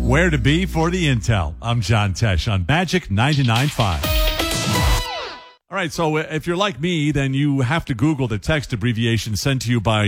Where to be for the intel. I'm John Tesh on Magic 99.5. All right, so if you're like me, then you have to Google the text abbreviation sent to you by